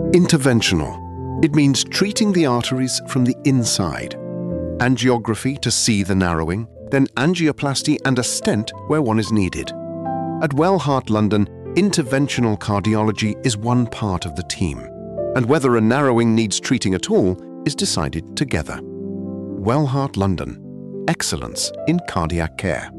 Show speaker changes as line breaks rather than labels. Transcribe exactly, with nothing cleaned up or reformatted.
Interventional. It means treating the arteries from the inside. Angiography to see the narrowing, then angioplasty and a stent where one is needed. At Well Heart London, interventional cardiology is one part of the team, and whether a narrowing needs treating at all is decided together. Well Heart London. Excellence in cardiac care.